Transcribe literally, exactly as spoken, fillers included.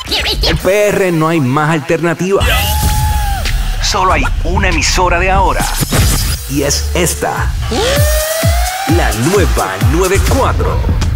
El P R no hay más alternativa. Solo hay una emisora de ahora. Y es esta. La nueva noventa y cuatro.